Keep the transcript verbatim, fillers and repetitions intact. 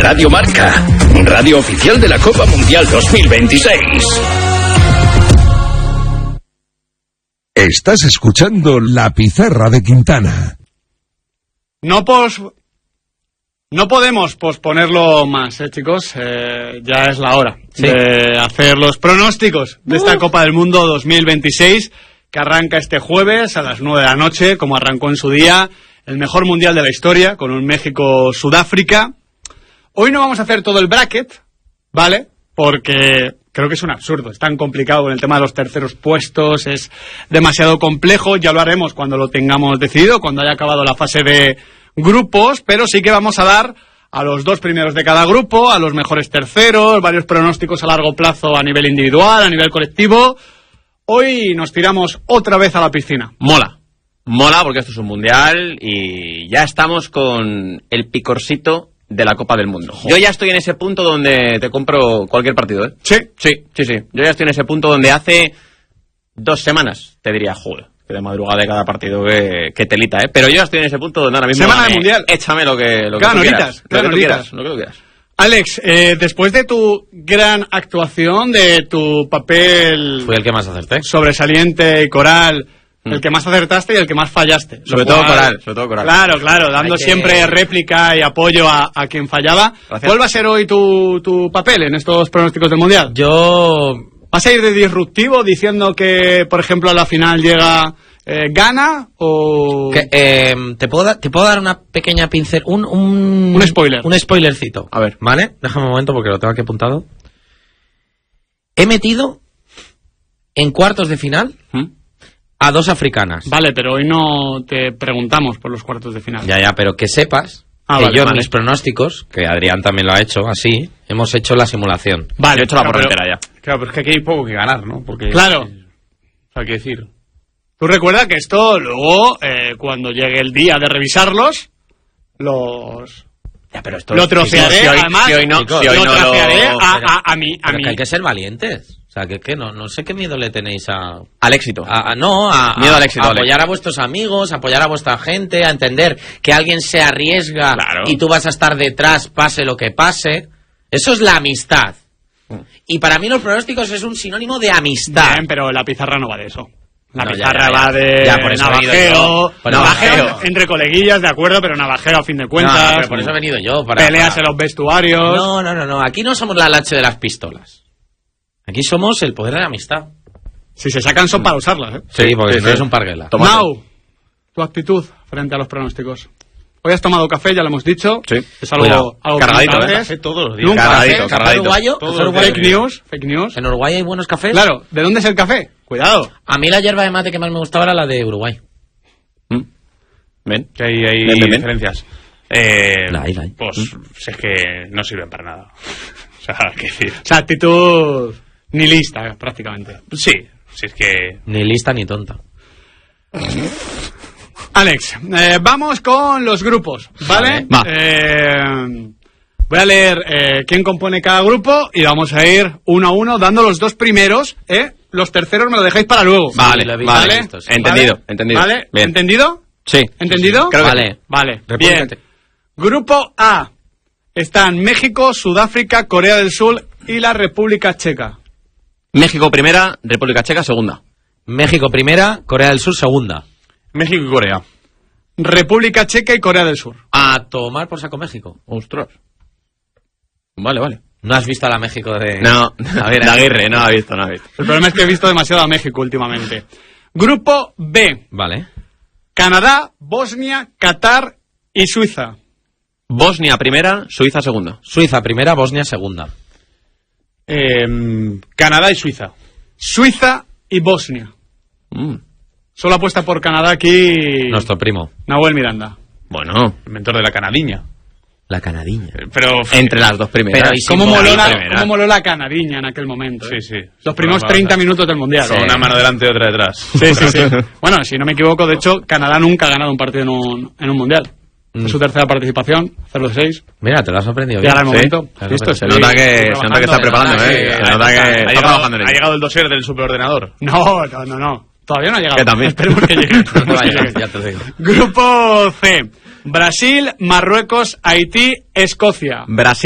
Radio Marca, radio oficial de la Copa Mundial dos mil veintiséis. Estás escuchando La Pizarra de Quintana. No pos... No podemos posponerlo más, ¿eh, chicos? Eh, ya es la hora sí. de hacer los pronósticos de esta uh. Copa del Mundo dos mil veintiséis, que arranca este jueves a las nueve de la noche, como arrancó en su día el mejor mundial de la historia, con un México-Sudáfrica. Hoy no vamos a hacer todo el bracket, ¿vale? Porque creo que es un absurdo, es tan complicado con el tema de los terceros puestos, es demasiado complejo, ya lo haremos cuando lo tengamos decidido, cuando haya acabado la fase de grupos, pero sí que vamos a dar a los dos primeros de cada grupo, a los mejores terceros, varios pronósticos a largo plazo a nivel individual, a nivel colectivo. Hoy nos tiramos otra vez a la piscina. Mola, mola porque esto es un mundial y ya estamos con el picorcito de la Copa del Mundo. Joder. Yo ya estoy en ese punto donde te compro cualquier partido, ¿eh? Sí. Sí, sí, sí. Yo ya estoy en ese punto donde hace dos semanas te diría, joder, que de madrugada de cada partido que, que telita, ¿eh? Pero yo ya estoy en ese punto donde ahora mismo... Semana de mundial. Échame lo que, lo que claro, tú quieras. Claro, lo que tú quieras. Lo que tú quieras. Alex, eh, después de tu gran actuación, de tu papel... Fui el que más acerté. Sobresaliente y coral... El que más acertaste y el que más fallaste. Sobre todo coral, sobre todo coral. Claro, claro, dando que... siempre réplica y apoyo a, a quien fallaba. Gracias. ¿Cuál va a ser hoy tu, tu papel en estos pronósticos del Mundial? Yo... ¿Vas a ir de disruptivo diciendo que, por ejemplo, a la final llega eh, Ghana o...? Que, eh, ¿te, puedo da, ¿Te puedo dar una pequeña pincel... Un, un, un spoiler. Un spoilercito. A ver. ¿Vale? Déjame un momento porque lo tengo aquí apuntado. He metido en cuartos de final... ¿Mm? A dos africanas. Vale, pero hoy no te preguntamos por los cuartos de final. Ya, ya, pero que sepas ah, que vale, yo vale. en mis pronósticos, que Adrián también lo ha hecho así, hemos hecho la simulación. Vale, he hecho claro, la porra entera ya. Claro, pero es que aquí hay poco que ganar, ¿no? Porque claro. Es, o sea, hay que decir... Tú recuerda que esto luego, eh, cuando llegue el día de revisarlos, los... Ya, pero esto lo trocearé, si hoy, además, si hoy no, chicos, si hoy lo no trocearé lo... a, a, a mí. A pero mí. que hay que ser valientes. O sea, que, que no, no sé qué miedo le tenéis a... Al éxito. A, a, no, a, miedo a, al éxito, a apoyar Alex. a vuestros amigos, apoyar a vuestra gente, a entender que alguien se arriesga claro. y tú vas a estar detrás, pase lo que pase. Eso es la amistad. Mm. Y para mí los pronósticos es un sinónimo de amistad. Bien, pero la pizarra no va de eso. La no, pizarra ya, ya, ya. va de ya, por eso navajeo, por navajeo, navajeo entre coleguillas, de acuerdo, pero navajeo a fin de cuentas. No, pero por eso he venido yo. Para, peleas para... en los vestuarios. No, no, no, no. Aquí no somos la lache de las pistolas. Aquí somos el poder de la amistad. Si se sacan son para usarlas, ¿eh? Sí, porque sí, si no sí. es un parguela. Mau, tu actitud frente a los pronósticos. Hoy has tomado café, ya lo hemos dicho. Sí. Es algo, Cuidado. algo Cargadito, que ¿eh? Café todos los días. Nunca. Cargadito, ¿Café cargadito. uruguayo? Todos ¿Café los días. Fake uruguayo? news, fake news. ¿En Uruguay hay buenos cafés? Claro, ¿de dónde es el café? Cuidado. A mí la hierba de mate que más me gustaba era la de Uruguay. ¿Mm? ¿Ven? Que hay, hay ven, ven, ven. diferencias. Eh, La hay, la hay. Pues si es que no sirven para nada. O sea, qué decir. O sea, actitud nihilista, prácticamente. Sí, si es que... Ni lista ni tonta. Alex, eh, vamos con los grupos, ¿vale? Vale, va. Eh, voy a leer eh, quién compone cada grupo y vamos a ir uno a uno dando los dos primeros, ¿eh? Los terceros me lo dejáis para luego. Vale, lo he visto, vale. lo he visto, sí. Entendido, ¿Vale? entendido. ¿Vale? Bien. ¿Entendido? Sí. ¿Entendido? Creo que Vale. sí. Vale, República bien. Grupo A. Están México, Sudáfrica, Corea del Sur y la República Checa. México primera, República Checa segunda. México primera, Corea del Sur segunda. México y Corea. República Checa y Corea del Sur. A tomar por saco México. Ostras. Vale, vale. ¿No has visto a la México de...? No, a ver, Aguirre, no ha visto, no ha visto. El problema es que he visto demasiado a México últimamente. Grupo B. Vale. Canadá, Bosnia, Qatar y Suiza. Bosnia primera, Suiza segunda. Suiza primera, Bosnia segunda. Eh, Canadá y Suiza. Suiza y Bosnia. Mm. Solo apuesta por Canadá aquí Nuestro primo. Nahuel Miranda. Bueno, Inventor de la canadiña. La canadiña. Pero... entre las dos primeras. Pero, ¿y ¿Cómo sin moló, Bolivia? la, primera. cómo moló la canadiña en aquel momento? Sí, ¿eh? sí. Los primeros Programa, treinta o sea, minutos del Mundial. Con ¿eh? una mano delante y otra detrás. Sí, sí, sí. Bueno, si no me equivoco, de hecho, Canadá nunca ha ganado un partido en un, en un Mundial. Mm. Es su tercera participación, cero de seis. Mira, te lo has sorprendido Y bien. ahora el Sí. momento. Claro, Listo, pero Se nota que, se nota que está preparando, se nota ¿eh? que- Se nota que Ha está llegado, trabajando en ha ello. llegado el dossier del superordenador. No, no, no, no. Todavía no ha llegado. Que también. Esperemos que llegue. Esperemos que Vaya, llegue. ya te digo. Grupo C. Brasil, Marruecos, Haití, Escocia. Brasil.